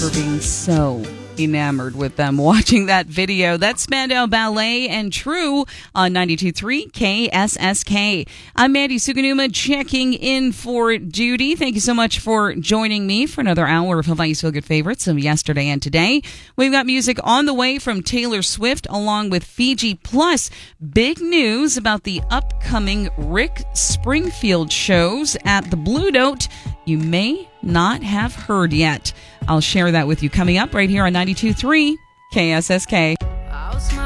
remember being so enamored with them watching that video. That's Spandau Ballet and True on 92.3 KSSK. I'm Mandy Suganuma checking in for duty. Thank you so much for joining me for another hour of Hawaii's Feel Good favorites of yesterday and today. We've got music on the way from Taylor Swift along with Fiji. Plus, big news about the upcoming Rick Springfield shows at the Blue Note you may not have heard yet. I'll share that with you coming up right here on 92.3 KSSK.